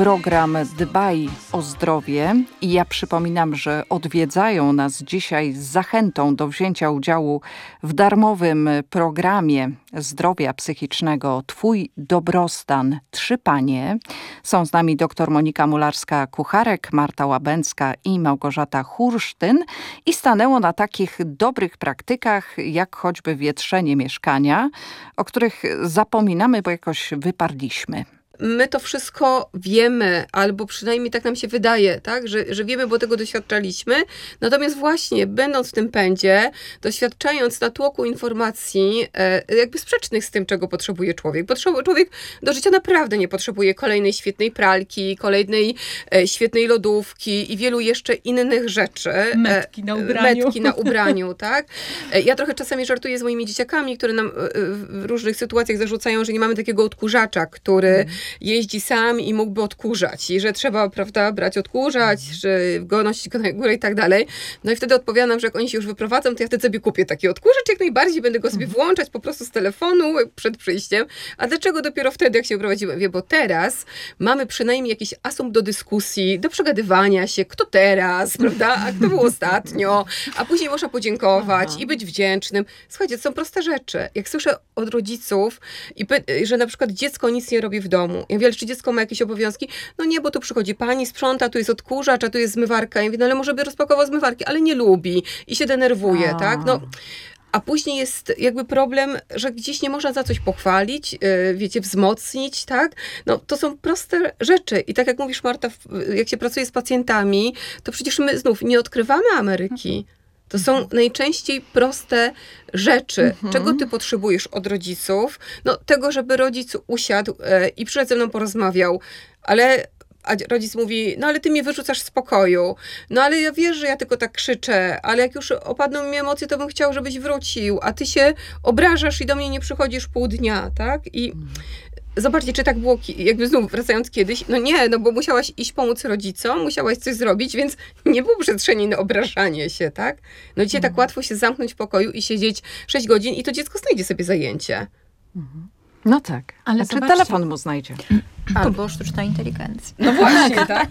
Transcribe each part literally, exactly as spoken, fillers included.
Program Dbaj o zdrowie i ja przypominam, że odwiedzają nas dzisiaj z zachętą do wzięcia udziału w darmowym programie zdrowia psychicznego Twój dobrostan Trzy Panie. Są z nami dr Monika Mularska-Kucharek, Marta Łabęcka i Małgorzata Hursztyn i stanęło na takich dobrych praktykach, jak choćby wietrzenie mieszkania, o których zapominamy, bo jakoś wyparliśmy. My to wszystko wiemy, albo przynajmniej tak nam się wydaje, tak? Że, że wiemy, bo tego doświadczaliśmy. Natomiast właśnie, będąc w tym pędzie, doświadczając natłoku informacji, e, jakby sprzecznych z tym, czego potrzebuje człowiek. Potrzeb- człowiek do życia naprawdę nie potrzebuje kolejnej świetnej pralki, kolejnej e, świetnej lodówki i wielu jeszcze innych rzeczy. E, metki na ubraniu. Metki na ubraniu, tak? E, ja trochę czasami żartuję z moimi dzieciakami, które nam e, w różnych sytuacjach zarzucają, że nie mamy takiego odkurzacza, który mm. jeździ sam i mógłby odkurzać i że trzeba, prawda, brać odkurzacz, że go nosić go na górę i tak dalej. No i wtedy odpowiadam, że jak oni się już wyprowadzą, to ja wtedy sobie kupię taki odkurzacz, jak najbardziej będę go sobie włączać po prostu z telefonu przed przyjściem. A dlaczego dopiero wtedy, jak się wyprowadziłem? Wie, bo teraz mamy przynajmniej jakiś asumpt do dyskusji, do przegadywania się, kto teraz, prawda, a kto był ostatnio, a później można podziękować Aha. i być wdzięcznym. Słuchajcie, to są proste rzeczy. Jak słyszę od rodziców, i py- że na przykład dziecko nic nie robi w domu, ja mówię, czy dziecko ma jakieś obowiązki? No nie, bo tu przychodzi pani, sprząta, tu jest odkurzacz, a tu jest zmywarka. Ja mówię, no ale może by rozpakował zmywarki, ale nie lubi i się denerwuje, a. tak? No, a później jest jakby problem, że gdzieś nie można za coś pochwalić, yy, wiecie, wzmocnić, tak? No to są proste rzeczy. I tak jak mówisz, Marta, jak się pracuje z pacjentami, to przecież my znów nie odkrywamy Ameryki. To są najczęściej proste rzeczy. Mhm. Czego ty potrzebujesz od rodziców? No tego, żeby rodzic usiadł e, i przyszedł ze mną porozmawiał, ale a rodzic mówi, no ale ty mnie wyrzucasz z pokoju, no ale ja wiesz, że ja tylko tak krzyczę, ale jak już opadną mi emocje, to bym chciał, żebyś wrócił, a ty się obrażasz i do mnie nie przychodzisz pół dnia, tak? I mhm. Zobaczcie, czy tak było, jakby znów wracając kiedyś, no nie, no bo musiałaś iść pomóc rodzicom, musiałaś coś zrobić, więc nie było przestrzeni na obrażanie się, tak? No dzisiaj mhm. tak łatwo się zamknąć w pokoju i siedzieć sześć godzin i to dziecko znajdzie sobie zajęcie. Mhm. No tak, ale czy telefon mu znajdzie? Albo sztuczna inteligencja. No właśnie, tak.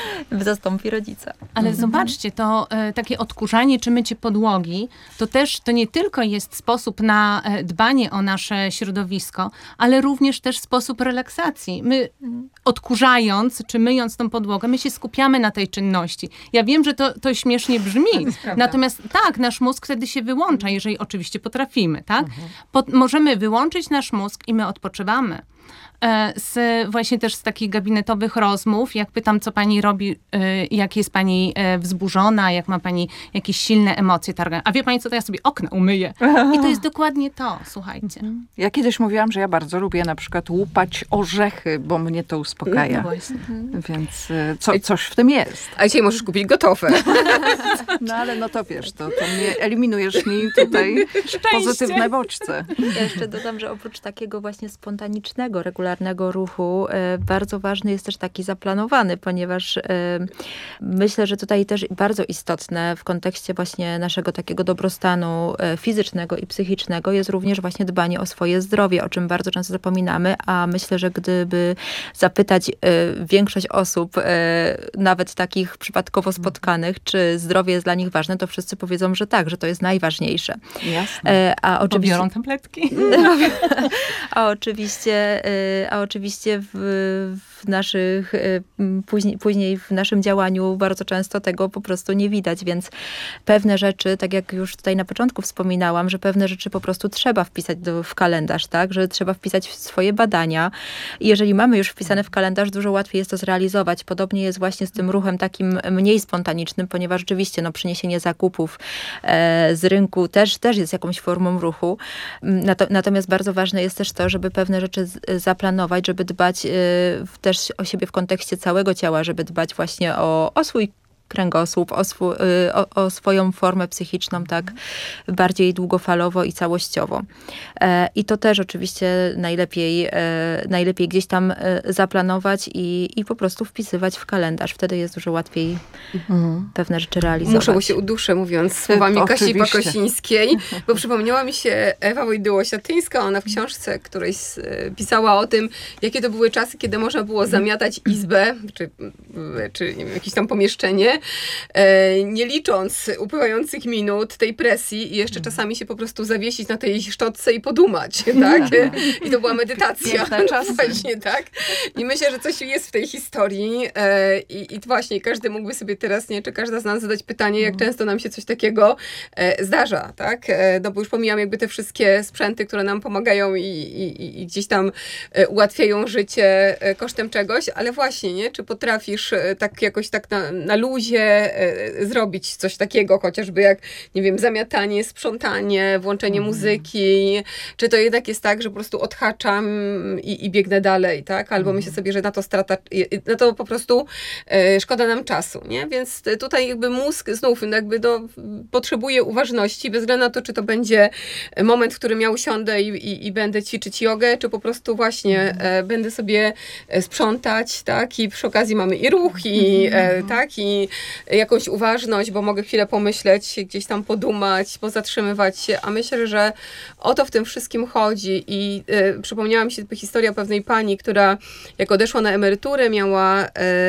Zastąpi rodzica. Ale mhm. zobaczcie, to e, takie odkurzanie czy mycie podłogi, to też to nie tylko jest sposób na e, dbanie o nasze środowisko, ale również też sposób relaksacji. My mhm. odkurzając czy myjąc tą podłogę, my się skupiamy na tej czynności. Ja wiem, że to, to śmiesznie brzmi, natomiast tak, nasz mózg wtedy się wyłącza, jeżeli oczywiście potrafimy, tak? Mhm. Po, możemy wyłączyć nasz mózg i my odpoczywamy. Z, właśnie też z takich gabinetowych rozmów, jak pytam, co pani robi, jak jest pani wzburzona, jak ma pani jakieś silne emocje, targają. A wie pani co, to ja sobie okna umyję. I to jest dokładnie to, słuchajcie. Ja kiedyś mówiłam, że ja bardzo lubię na przykład łupać orzechy, bo mnie to uspokaja. No Więc co, coś w tym jest. A dzisiaj możesz kupić gotowe. No ale no to wiesz, to, to mnie eliminujesz mi tutaj Szczęście. Pozytywne bodźce. Ja jeszcze dodam, że oprócz takiego właśnie spontanicznego, regularnego ruchu, e, bardzo ważny jest też taki zaplanowany, ponieważ e, myślę, że tutaj też bardzo istotne w kontekście właśnie naszego takiego dobrostanu e, fizycznego i psychicznego jest również właśnie dbanie o swoje zdrowie, o czym bardzo często zapominamy, a myślę, że gdyby zapytać e, większość osób, e, nawet takich przypadkowo spotkanych, czy zdrowie jest dla nich ważne, to wszyscy powiedzą, że tak, że to jest najważniejsze. Jasne. E, a oczywiście, Pobiorą tabletki. a oczywiście a oczywiście w, w naszych, później, później w naszym działaniu bardzo często tego po prostu nie widać, więc pewne rzeczy, tak jak już tutaj na początku wspominałam, że pewne rzeczy po prostu trzeba wpisać do, w kalendarz, tak, że trzeba wpisać w swoje badania i jeżeli mamy już wpisane w kalendarz, dużo łatwiej jest to zrealizować. Podobnie jest właśnie z tym ruchem takim mniej spontanicznym, ponieważ rzeczywiście no, przyniesienie zakupów e, z rynku też, też jest jakąś formą ruchu. Nato, natomiast bardzo ważne jest też to, żeby pewne rzeczy z, zaplanować, żeby dbać y, też o siebie w kontekście całego ciała, żeby dbać właśnie o, o swój kręgosłup, o, swu, o, o swoją formę psychiczną, tak bardziej długofalowo i całościowo. I to też oczywiście najlepiej, najlepiej gdzieś tam zaplanować i, i po prostu wpisywać w kalendarz. Wtedy jest dużo łatwiej mhm. pewne rzeczy realizować. Muszę się uduszę, mówiąc słowami Kasi Pakosińskiej, bo przypomniała mi się Ewa Wojdyło-Siatyńska. Ona w książce którejś pisała o tym, jakie to były czasy, kiedy można było zamiatać izbę, czy, czy nie wiem, jakieś tam pomieszczenie, nie licząc upływających minut, tej presji i jeszcze czasami się po prostu zawiesić na tej szczotce i podumać, tak? I to była medytacja. Właśnie, tak? I myślę, że coś jest w tej historii i, i właśnie każdy mógłby sobie teraz, nie, czy każda z nas zadać pytanie, jak często nam się coś takiego zdarza, tak? No bo już pomijam jakby te wszystkie sprzęty, które nam pomagają i, i, i gdzieś tam ułatwiają życie kosztem czegoś, ale właśnie, nie? Czy potrafisz tak jakoś tak na, na luzie zrobić coś takiego, chociażby jak, nie wiem, zamiatanie, sprzątanie, włączenie mm. muzyki, czy to jednak jest tak, że po prostu odhaczam i, i biegnę dalej, tak? Albo mm. myślę sobie, że na to strata, na to po prostu e, szkoda nam czasu, nie? Więc tutaj jakby mózg znów jakby do, potrzebuje uważności, bez względu na to, czy to będzie moment, w którym ja usiądę i, i, i będę ćwiczyć jogę, czy po prostu właśnie mm. e, będę sobie sprzątać, tak? I przy okazji mamy i ruch, i mm. e, tak? I jakąś uważność, bo mogę chwilę pomyśleć, gdzieś tam podumać, pozatrzymywać się, a myślę, że o to w tym wszystkim chodzi i y, przypomniała mi się historia pewnej pani, która jak odeszła na emeryturę, miała y,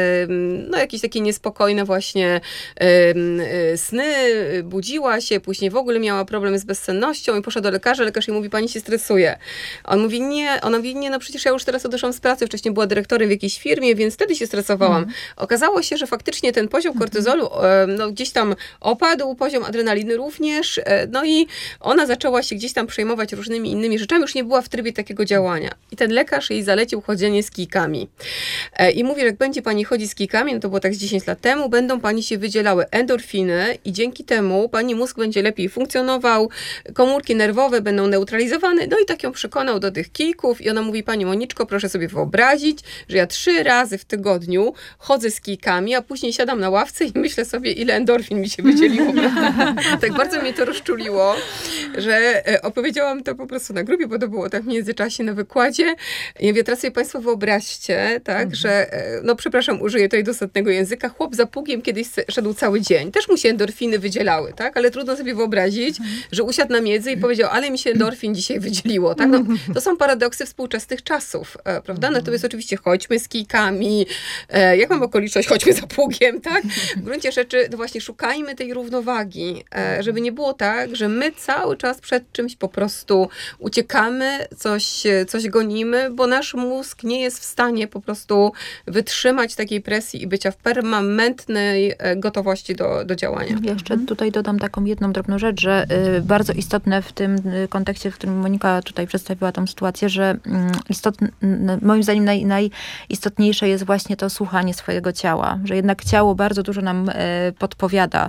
no jakieś takie niespokojne właśnie y, y, sny, budziła się, później w ogóle miała problem z bezsennością i poszła do lekarza, lekarz jej mówi, pani się stresuje. On mówi, nie, ona mówi, nie, no przecież ja już teraz odeszłam z pracy, wcześniej była dyrektorem w jakiejś firmie, więc wtedy się stresowałam. Mm. Okazało się, że faktycznie ten poziom kortyzolu no, gdzieś tam opadł, poziom adrenaliny również, no i ona zaczęła się gdzieś tam przejmować różnymi innymi rzeczami, już nie była w trybie takiego działania. I ten lekarz jej zalecił chodzenie z kijkami. I mówi, że jak będzie pani chodzić z kijkami, no to było tak z dziesięć lat temu, będą pani się wydzielały endorfiny i dzięki temu pani mózg będzie lepiej funkcjonował, komórki nerwowe będą neutralizowane, no i tak ją przekonał do tych kijków i ona mówi, pani Moniczko, proszę sobie wyobrazić, że ja trzy razy w tygodniu chodzę z kijkami, a później siadam na ławce i myślę sobie, ile endorfin mi się wydzieliło. Tak bardzo mnie to rozczuliło, że opowiedziałam to po prostu na grupie, bo to było tak w międzyczasie na wykładzie. Ja mówię, teraz sobie państwo wyobraźcie, tak, mhm. że, no przepraszam, użyję tutaj dosadnego języka, chłop za pługiem kiedyś szedł cały dzień. Też mu się endorfiny wydzielały, tak, ale trudno sobie wyobrazić, mhm. że usiadł na miedzy i powiedział, ale mi się endorfin dzisiaj wydzieliło, tak. No, to są paradoksy współczesnych czasów, prawda? Natomiast oczywiście chodźmy z kijkami, jak mam okoliczność, chodźmy za pługiem, tak. W gruncie rzeczy, no właśnie, szukajmy tej równowagi, żeby nie było tak, że my cały czas przed czymś po prostu uciekamy, coś, coś gonimy, bo nasz mózg nie jest w stanie po prostu wytrzymać takiej presji i bycia w permanentnej gotowości do, do działania. Ja jeszcze tutaj dodam taką jedną drobną rzecz, że y, bardzo istotne w tym kontekście, w którym Monika tutaj przedstawiła tą sytuację, że y, istotne, moim zdaniem naj, najistotniejsze jest właśnie to słuchanie swojego ciała, że jednak ciało bardzo dużo nam y, podpowiada.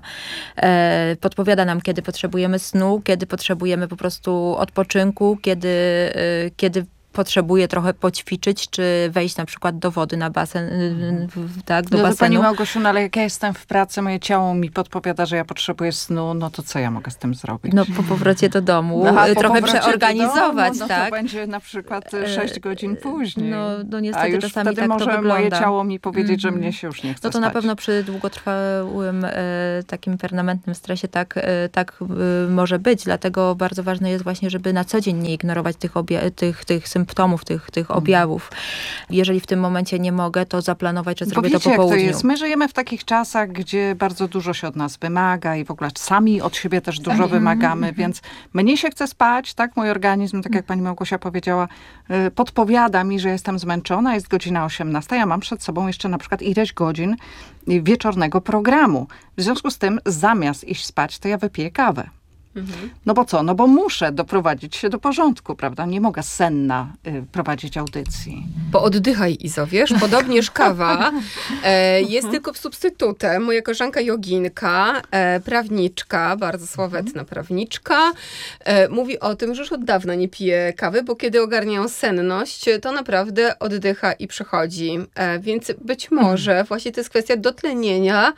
Y, podpowiada nam, kiedy potrzebujemy snu, kiedy potrzebujemy po prostu odpoczynku, kiedy, y, kiedy potrzebuje trochę poćwiczyć, czy wejść na przykład do wody na basen, tak, do no basenu. Pani Małgosiu, no ale jak ja jestem w pracy, moje ciało mi podpowiada, że ja potrzebuję snu, no to co ja mogę z tym zrobić? No po powrocie do domu, no, trochę przeorganizować, domu, no, tak? to będzie na przykład sześć godzin później. No, no niestety a już czasami wtedy tak może to wygląda. moje ciało mi powiedzieć, mm-hmm. że mnie się już nie chce No to spać. na pewno przy długotrwałym e, takim permanentnym stresie tak, e, tak e, może być, dlatego bardzo ważne jest właśnie, żeby na co dzień nie ignorować tych, obja- tych, tych symptomów, tych, tych objawów. Jeżeli w tym momencie nie mogę, to zaplanować, że zrobię wiecie, to po południu. Jak to jest? My żyjemy w takich czasach, gdzie bardzo dużo się od nas wymaga i w ogóle sami od siebie też dużo sami. wymagamy, mm-hmm. więc mnie się chce spać, tak? Mój organizm, tak jak pani Małgosia powiedziała, podpowiada mi, że jestem zmęczona, jest godzina osiemnasta, ja mam przed sobą jeszcze na przykład ileś godzin wieczornego programu. W związku z tym, zamiast iść spać, to ja wypiję kawę. Mhm. No bo co? No bo muszę doprowadzić się do porządku, prawda? Nie mogę senna y, prowadzić audycji. Pooddychaj, Izo, wiesz? Podobnież kawa e, jest tylko substytutem. Moja koleżanka joginka, e, prawniczka, bardzo sławetna prawniczka, e, mówi o tym, że już od dawna nie pije kawy, bo kiedy ogarniają senność, to naprawdę oddycha i przechodzi. E, więc być może właśnie to jest kwestia dotlenienia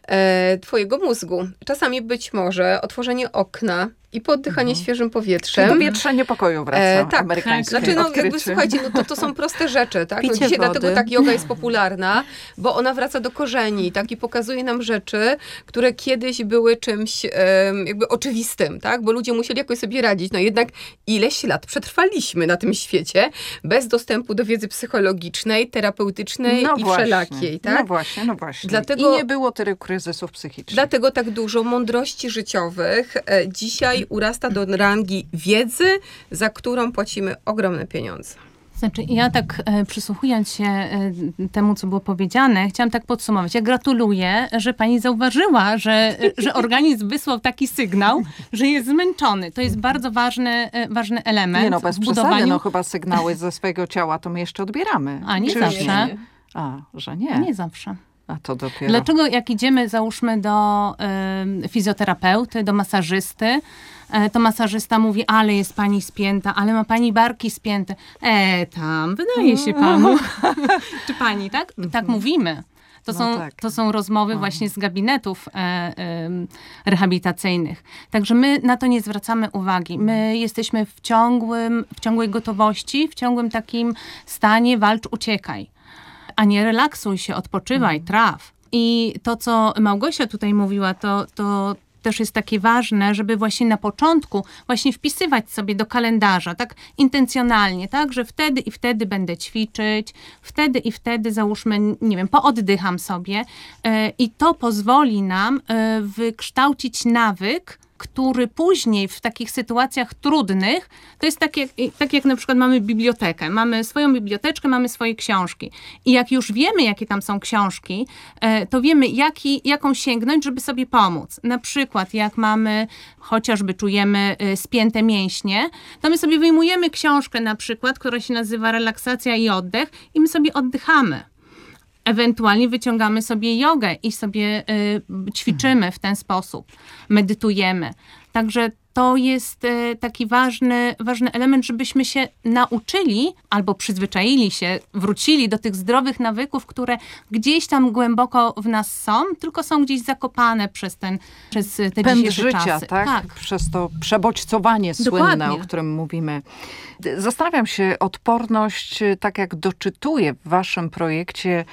e, twojego mózgu. Czasami być może otworzenie okna i poddychanie mhm. świeżym powietrzem. Do wietrzenia pokoju wraca e, tak, amerykańskie znaczy, no, odkrycie. jakby, słuchajcie, no to, to są proste rzeczy, tak? No, Picie dzisiaj wody. dlatego tak yoga jest popularna, bo ona wraca do korzeni, tak? I pokazuje nam rzeczy, które kiedyś były czymś um, jakby oczywistym, tak? Bo ludzie musieli jakoś sobie radzić. No jednak ileś lat przetrwaliśmy na tym świecie bez dostępu do wiedzy psychologicznej, terapeutycznej no i właśnie, wszelakiej, tak? No właśnie, no właśnie. Dlatego, I nie było tylu kryzysów psychicznych. Dlatego tak dużo mądrości życiowych e, dzisiaj urasta do rangi wiedzy, za którą płacimy ogromne pieniądze. Znaczy, ja tak e, przysłuchując się e, temu, co było powiedziane, chciałam tak podsumować. Ja gratuluję, że pani zauważyła, że, e, że organizm wysłał taki sygnał, że jest zmęczony. To jest bardzo ważny, e, ważny element Nie no, bez w budowaniu. przesady, no chyba sygnały ze swojego ciała to my jeszcze odbieramy. A, nie Czy zawsze. już nie? A, że nie. Nie zawsze. A to dopiero. Dlaczego jak idziemy, załóżmy, do y, fizjoterapeuty, do masażysty, y, to masażysta mówi, ale jest pani spięta, ale ma pani barki spięte. E, tam, wydaje się panu. Czy pani, tak? Tak mówimy. To, No są, tak. to są rozmowy właśnie z gabinetów e, e, rehabilitacyjnych. Także my na to nie zwracamy uwagi. My jesteśmy w ciągłym, w ciągłej gotowości, w ciągłym takim stanie walcz, uciekaj. A nie relaksuj się, odpoczywaj, traf. I to, co Małgosia tutaj mówiła, to, to też jest takie ważne, żeby właśnie na początku właśnie wpisywać sobie do kalendarza, tak intencjonalnie, tak, że wtedy i wtedy będę ćwiczyć, wtedy i wtedy załóżmy, nie wiem, pooddycham sobie yy, i to pozwoli nam yy, wykształcić nawyk, który później w takich sytuacjach trudnych, to jest tak jak, tak jak na przykład mamy bibliotekę, mamy swoją biblioteczkę, mamy swoje książki i jak już wiemy, jakie tam są książki, to wiemy, jaki, jaką sięgnąć, żeby sobie pomóc. Na przykład jak mamy, chociażby czujemy spięte mięśnie, to my sobie wyjmujemy książkę na przykład, która się nazywa Relaksacja i oddech i my sobie oddychamy. Ewentualnie wyciągamy sobie jogę i sobie y, ćwiczymy w ten sposób, medytujemy. Także to jest y, taki ważny, ważny element, żebyśmy się nauczyli albo przyzwyczaili się, wrócili do tych zdrowych nawyków, które gdzieś tam głęboko w nas są, tylko są gdzieś zakopane przez, ten, przez te Pęd dzisiejsze życia, czasy. tak? tak? Przez to przebodźcowanie słynne, Dokładnie. o którym mówimy. Zastanawiam się, odporność, tak jak doczytuję w waszym projekcie,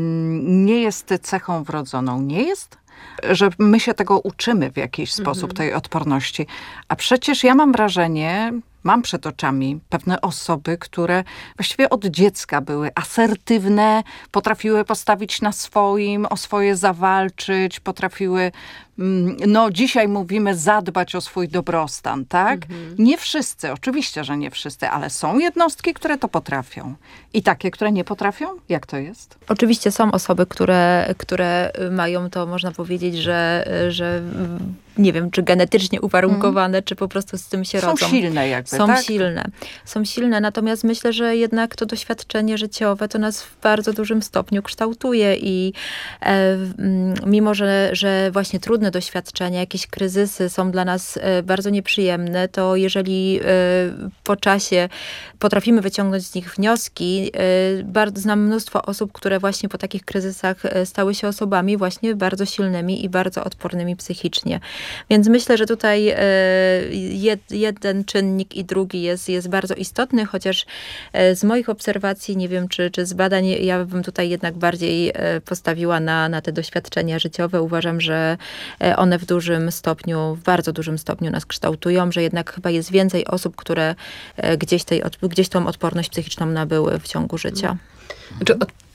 nie jest cechą wrodzoną. Nie jest? Że my się tego uczymy w jakiś sposób, tej odporności. A przecież ja mam wrażenie, mam przed oczami pewne osoby, które właściwie od dziecka były asertywne, potrafiły postawić na swoim, o swoje zawalczyć, potrafiły, no dzisiaj mówimy, zadbać o swój dobrostan, tak? Mhm. Nie wszyscy, oczywiście, że nie wszyscy, ale są jednostki, które to potrafią. I takie, które nie potrafią? Jak to jest? Oczywiście są osoby, które, które mają to, można powiedzieć, że, że nie wiem, czy genetycznie uwarunkowane, mm. czy po prostu z tym się są rodzą. Są silne jakby, Są tak? silne. Są silne, natomiast myślę, że jednak to doświadczenie życiowe to nas w bardzo dużym stopniu kształtuje i e, mimo, że, że właśnie trudne doświadczenia, jakieś kryzysy są dla nas e, bardzo nieprzyjemne, to jeżeli e, po czasie potrafimy wyciągnąć z nich wnioski, e, bardzo znam mnóstwo osób, które właśnie po takich kryzysach stały się osobami właśnie bardzo silnymi i bardzo odpornymi psychicznie. Więc myślę, że tutaj jeden czynnik i drugi jest, jest bardzo istotny, chociaż z moich obserwacji, nie wiem, czy, czy z badań, ja bym tutaj jednak bardziej postawiła na, na te doświadczenia życiowe. Uważam, że one w dużym stopniu, w bardzo dużym stopniu nas kształtują, że jednak chyba jest więcej osób, które gdzieś, tej, gdzieś tą odporność psychiczną nabyły w ciągu życia. Znaczy,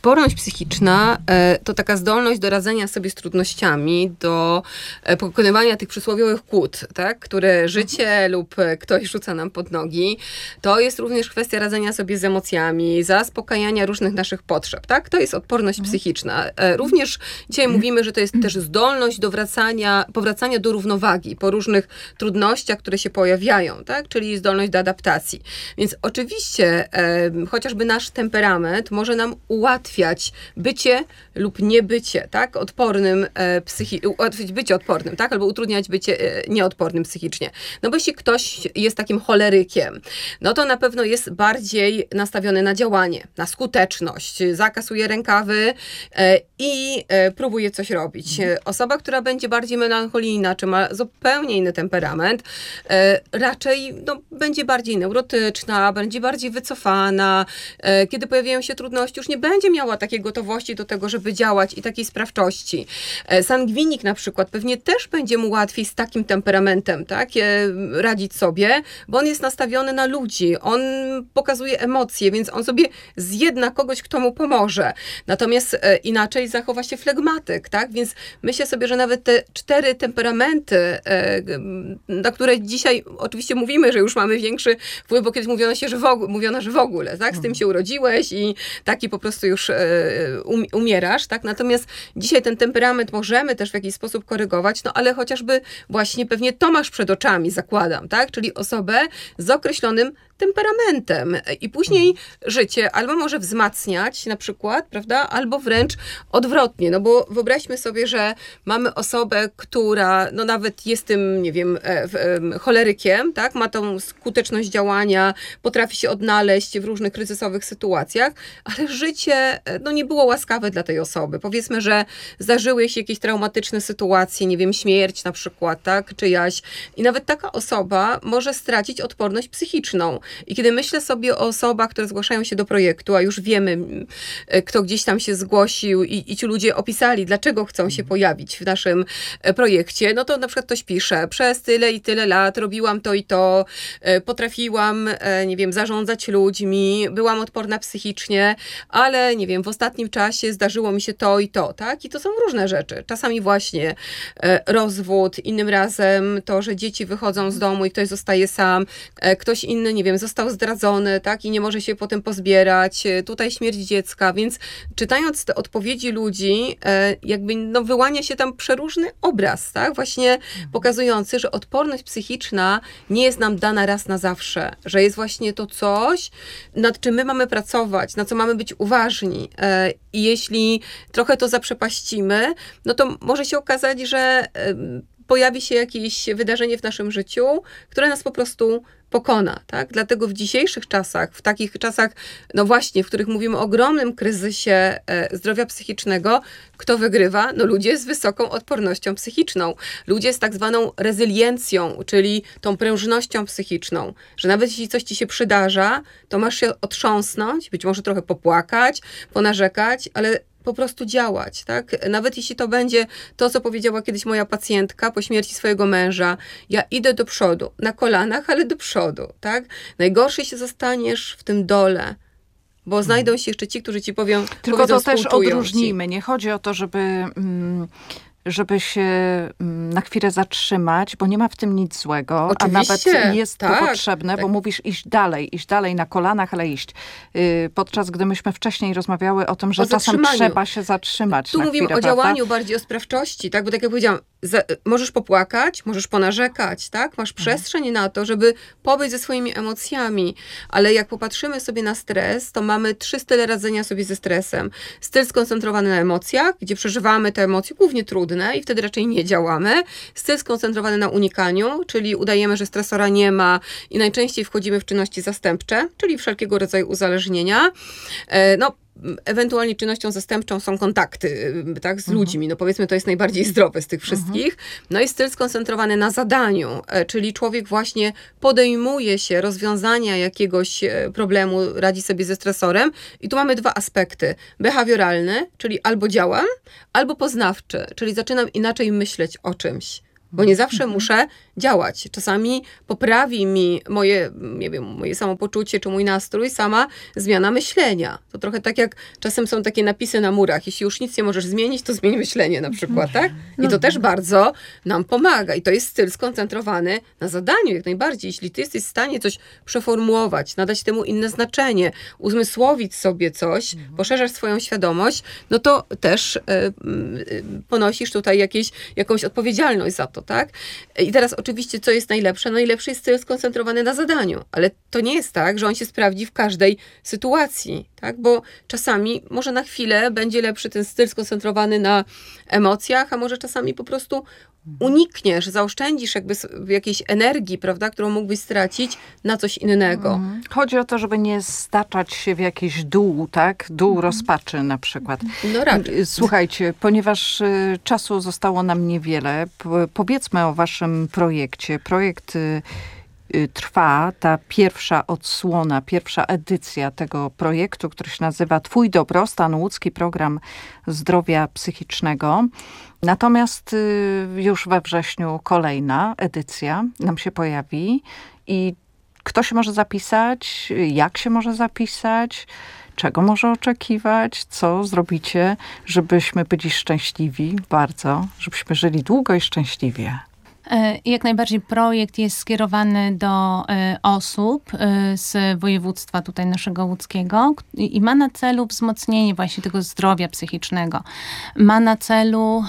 Odporność psychiczna to taka zdolność do radzenia sobie z trudnościami, do pokonywania tych przysłowiowych kłód, tak, które życie lub ktoś rzuca nam pod nogi. To jest również kwestia radzenia sobie z emocjami, zaspokajania różnych naszych potrzeb. Tak? To jest odporność mhm. psychiczna. Również dzisiaj mówimy, że to jest też zdolność do wracania, powracania do równowagi po różnych trudnościach, które się pojawiają, tak? Czyli zdolność do adaptacji. Więc oczywiście e, chociażby nasz temperament może nam ułatwiać bycie lub niebycie, tak? Odpornym e, psychi- ułatwić bycie odpornym, tak? Albo utrudniać bycie e, nieodpornym psychicznie. No bo jeśli ktoś jest takim cholerykiem, no to na pewno jest bardziej nastawiony na działanie, na skuteczność, zakasuje rękawy e, i e, próbuje coś robić. Osoba, która będzie bardziej melancholijna, czy ma zupełnie inny temperament, e, raczej no, będzie bardziej neurotyczna, będzie bardziej wycofana. E, kiedy pojawiają się trudności, już nie będzie miała takiej gotowości do tego, żeby działać i takiej sprawczości. E, sangwinik na przykład pewnie też będzie mu łatwiej z takim temperamentem, tak, e, radzić sobie, bo on jest nastawiony na ludzi, on pokazuje emocje, więc on sobie zjedna kogoś, kto mu pomoże. Natomiast e, inaczej zachowa się flegmatyk, tak, więc myślę sobie, że nawet te cztery temperamenty, e, na które dzisiaj oczywiście mówimy, że już mamy większy wpływ, bo kiedyś mówiono się, że w ogóle, mówiono, że w ogóle, tak, z tym się urodziłeś i taki po prostu już e, um, umierasz, tak, natomiast dzisiaj ten temperament możemy też w jakiś sposób korygować, no ale chociażby właśnie pewnie to masz przed oczami, zakładam, tak, czyli osobę z określonym temperamentem i później życie albo może wzmacniać na przykład, prawda, albo wręcz odwrotnie, no bo wyobraźmy sobie, że mamy osobę, która no nawet jest tym, nie wiem, cholerykiem, tak, ma tą skuteczność działania, potrafi się odnaleźć w różnych kryzysowych sytuacjach, ale życie no nie było łaskawe dla tej osoby. Powiedzmy, że zdarzyły się jakieś traumatyczne sytuacje, nie wiem, śmierć na przykład, tak, czyjaś i nawet taka osoba może stracić odporność psychiczną. I kiedy myślę sobie o osobach, które zgłaszają się do projektu, a już wiemy, kto gdzieś tam się zgłosił i, i ci ludzie opisali, dlaczego chcą się pojawić w naszym projekcie, no to na przykład ktoś pisze, przez tyle i tyle lat robiłam to i to, potrafiłam, nie wiem, zarządzać ludźmi, byłam odporna psychicznie, ale nie wiem, w ostatnim czasie zdarzyło mi się to i to, tak? I to są różne rzeczy. Czasami właśnie rozwód, innym razem to, że dzieci wychodzą z domu i ktoś zostaje sam, ktoś inny, nie wiem, został zdradzony, tak, i nie może się potem pozbierać, tutaj śmierć dziecka, więc czytając te odpowiedzi ludzi, jakby no wyłania się tam przeróżny obraz, tak, właśnie pokazujący, że odporność psychiczna nie jest nam dana raz na zawsze, że jest właśnie to coś, nad czym my mamy pracować, na co mamy być uważni i jeśli trochę to zaprzepaścimy, no to może się okazać, że pojawi się jakieś wydarzenie w naszym życiu, które nas po prostu pokona, tak? Dlatego w dzisiejszych czasach, w takich czasach, no właśnie, w których mówimy o ogromnym kryzysie e, zdrowia psychicznego, kto wygrywa? No ludzie z wysoką odpornością psychiczną. Ludzie z tak zwaną rezyliencją, czyli tą prężnością psychiczną, że nawet jeśli coś ci się przydarza, to masz się otrząsnąć, być może trochę popłakać, ponarzekać, ale po prostu działać, tak? Nawet jeśli to będzie to, co powiedziała kiedyś moja pacjentka po śmierci swojego męża, ja idę do przodu, na kolanach, ale do przodu, tak? Najgorszy się zostaniesz w tym dole, bo znajdą się jeszcze ci, którzy ci powią, tylko to też odróżnijmy. Ci. Nie chodzi o to, żeby... Mm, żeby się na chwilę zatrzymać, bo nie ma w tym nic złego, Oczywiście, a nawet jest tak, to potrzebne, tak. bo mówisz iść dalej, iść dalej na kolanach, ale iść. Podczas gdy myśmy wcześniej rozmawiały o tym, że o czasem trzeba się zatrzymać. Tu na mówimy chwilę, o działaniu, prawda? bardziej o sprawczości, tak? Bo tak jak powiedziałam, za, możesz popłakać, możesz ponarzekać, tak? Masz przestrzeń na to, żeby pobyć ze swoimi emocjami, ale jak popatrzymy sobie na stres, to mamy trzy style radzenia sobie ze stresem. Styl skoncentrowany na emocjach, gdzie przeżywamy te emocje, głównie trudne i wtedy raczej nie działamy. Styl skoncentrowany na unikaniu, czyli udajemy, że stresora nie ma i najczęściej wchodzimy w czynności zastępcze, czyli wszelkiego rodzaju uzależnienia. No, ewentualnie czynnością zastępczą są kontakty, tak, z mhm. ludźmi. No powiedzmy, to jest najbardziej zdrowe z tych wszystkich. Mhm. No i styl skoncentrowany na zadaniu, czyli człowiek właśnie podejmuje się rozwiązania jakiegoś problemu, radzi sobie ze stresorem. I tu mamy dwa aspekty. Behawioralny, czyli albo działam, albo poznawczy, czyli zaczynam inaczej myśleć o czymś. bo nie zawsze muszę działać. Czasami poprawi mi moje, nie wiem, moje samopoczucie czy mój nastrój sama zmiana myślenia. To trochę tak jak czasem są takie napisy na murach. Jeśli już nic nie możesz zmienić, to zmień myślenie na przykład, tak? I to też bardzo nam pomaga. I to jest styl skoncentrowany na zadaniu jak najbardziej. Jeśli ty jesteś w stanie coś przeformułować, nadać temu inne znaczenie, uzmysłowić sobie coś, poszerzasz swoją świadomość, no to też y, y, ponosisz tutaj jakieś, jakąś odpowiedzialność za to, tak? I teraz oczywiście, co jest najlepsze? Najlepszy jest styl skoncentrowany na zadaniu, ale to nie jest tak, że on się sprawdzi w każdej sytuacji, tak? Bo czasami, może na chwilę będzie lepszy ten styl skoncentrowany na emocjach, a może czasami po prostu unikniesz, zaoszczędzisz jakby jakiejś energii, prawda, którą mógłbyś stracić na coś innego. Chodzi o to, żeby nie staczać się w jakiś dół, tak? Dół rozpaczy na przykład. No raczej. Słuchajcie, ponieważ y, czasu zostało nam niewiele, p- powiedzmy o waszym projekcie. Projekt y, y, trwa, ta pierwsza odsłona, pierwsza edycja tego projektu, który się nazywa Twój dobrostan, łódzki program zdrowia psychicznego. Natomiast y, już we wrześniu kolejna edycja nam się pojawi i kto się może zapisać, jak się może zapisać, czego może oczekiwać, co zrobicie, żebyśmy byli szczęśliwi bardzo, żebyśmy żyli długo i szczęśliwie. Jak najbardziej projekt jest skierowany do osób z województwa tutaj naszego łódzkiego i ma na celu wzmocnienie właśnie tego zdrowia psychicznego. Ma na celu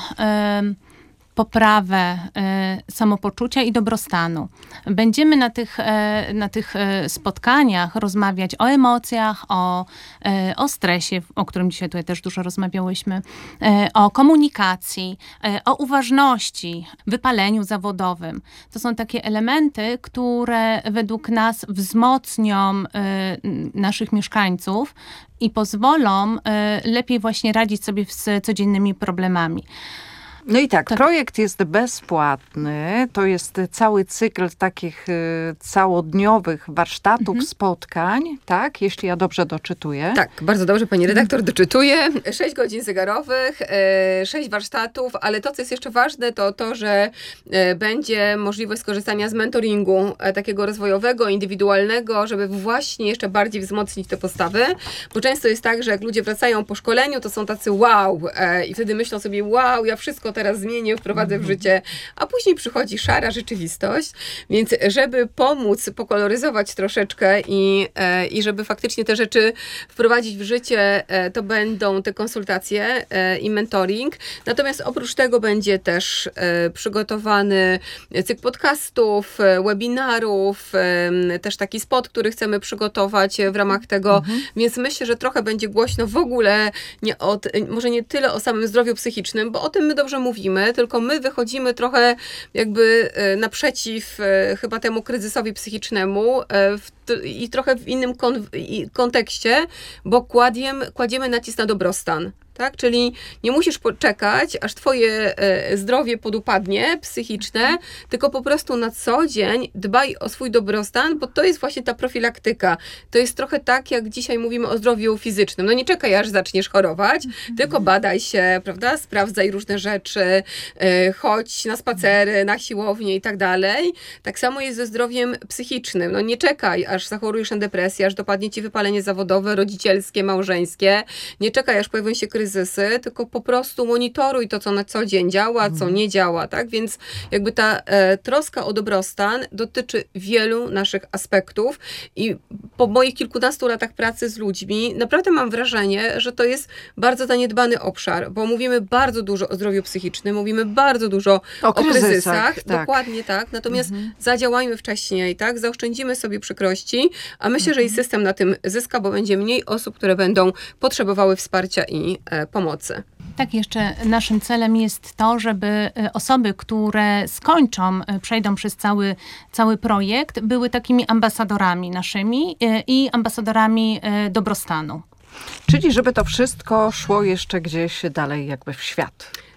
poprawę y, samopoczucia i dobrostanu. Będziemy na tych, y, na tych y, spotkaniach rozmawiać o emocjach, o, y, o stresie, o którym dzisiaj tutaj też dużo rozmawiałyśmy, y, o komunikacji, y, o uważności, wypaleniu zawodowym. To są takie elementy, które według nas wzmocnią y, naszych mieszkańców i pozwolą y, lepiej właśnie radzić sobie z codziennymi problemami. No i tak, Tak. projekt jest bezpłatny. To jest cały cykl takich y, całodniowych warsztatów, Mhm. spotkań, tak? Jeśli ja dobrze doczytuję. Tak, bardzo dobrze pani redaktor doczytuje. Sześć godzin zegarowych, e, sześć warsztatów, ale to, co jest jeszcze ważne, to to, że e, będzie możliwość skorzystania z mentoringu e, takiego rozwojowego, indywidualnego, żeby właśnie jeszcze bardziej wzmocnić te postawy, bo często jest tak, że jak ludzie wracają po szkoleniu, to są tacy wow e, i wtedy myślą sobie wow, ja wszystko teraz zmienię, wprowadzę w życie, a później przychodzi szara rzeczywistość, więc żeby pomóc pokoloryzować troszeczkę i, e, i żeby faktycznie te rzeczy wprowadzić w życie, e, to będą te konsultacje e, i mentoring. Natomiast oprócz tego będzie też e, przygotowany cykl podcastów, e, webinarów, e, też taki spot, który chcemy przygotować w ramach tego, Mhm. więc myślę, że trochę będzie głośno w ogóle, nie od, może nie tyle o samym zdrowiu psychicznym, bo o tym my dobrze mówimy, tylko my wychodzimy trochę jakby e, naprzeciw e, chyba temu kryzysowi psychicznemu e, w, t- i trochę w innym kon, i, kontekście, bo kładziem, kładziemy nacisk na dobrostan. Tak? Czyli nie musisz poczekać, aż twoje e, zdrowie podupadnie, psychiczne, tylko po prostu na co dzień dbaj o swój dobrostan, bo to jest właśnie ta profilaktyka. To jest trochę tak, jak dzisiaj mówimy o zdrowiu fizycznym. No nie czekaj, aż zaczniesz chorować, tylko badaj się, prawda? Sprawdzaj różne rzeczy, e, chodź na spacery, na siłownię i tak dalej. Tak samo jest ze zdrowiem psychicznym. No nie czekaj, aż zachorujesz na depresję, aż dopadnie ci wypalenie zawodowe, rodzicielskie, małżeńskie. Nie czekaj, aż pojawią się kryzysy, tylko po prostu monitoruj to, co na co dzień działa, co nie działa, tak? Więc jakby ta e, troska o dobrostan dotyczy wielu naszych aspektów i po moich kilkunastu latach pracy z ludźmi naprawdę mam wrażenie, że to jest bardzo zaniedbany obszar, bo mówimy bardzo dużo o zdrowiu psychicznym, mówimy bardzo dużo O o kryzysach, kryzysach, tak. dokładnie tak, natomiast zadziałajmy wcześniej, tak? Zaoszczędzimy sobie przykrości, a myślę, że i system na tym zyska, bo będzie mniej osób, które będą potrzebowały wsparcia i e, pomocy. Tak, jeszcze naszym celem jest to, żeby e, osoby, które skończą, e, przejdą przez cały, cały projekt, były takimi ambasadorami naszymi e, i ambasadorami e, dobrostanu. Czyli żeby to wszystko szło jeszcze gdzieś dalej jakby w świat.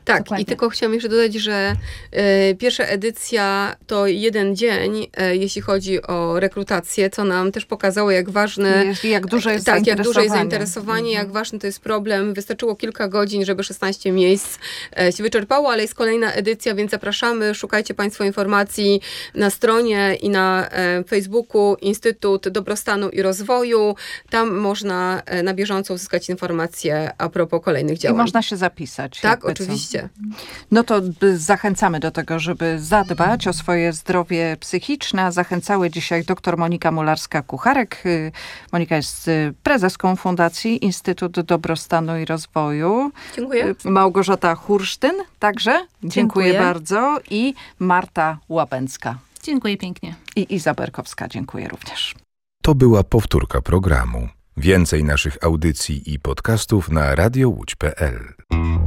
Tak, Dokładnie. i tylko chciałam jeszcze dodać, że e, pierwsza edycja to jeden dzień, e, jeśli chodzi o rekrutację, co nam też pokazało, jak ważne... Jest, jak duże jest tak, jak zainteresowanie. duże jest zainteresowanie, jak ważny to jest problem. Wystarczyło kilka godzin, żeby szesnaście miejsc e, się wyczerpało, ale jest kolejna edycja, więc zapraszamy, szukajcie Państwo informacji na stronie i na e, Facebooku Instytut Dobrostanu i Rozwoju. Tam można e, na bieżąco uzyskać informacje a propos kolejnych I działań. można się zapisać. Tak, jakby co. oczywiście. No to by- zachęcamy do tego, żeby zadbać o swoje zdrowie psychiczne. Zachęcały dzisiaj dr Monika Mularska-Kucharek. Y, Monika jest y, prezeską Fundacji Instytut Dobrostanu i Rozwoju. Dziękuję. Y, Małgorzata Hursztyn także. Dziękuję, Dziękuję. bardzo. I Marta Łabęcka. Dziękuję pięknie. I Iza Berkowska. Dziękuję również. To była powtórka programu. Więcej naszych audycji i podcastów na radio łódź kropka pe el.